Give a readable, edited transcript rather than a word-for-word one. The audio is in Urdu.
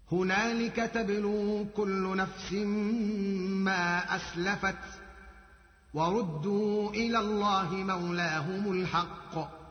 هنالك تبلو كل نفس ما أسلفت وردوا إلى الله مولاهم الحق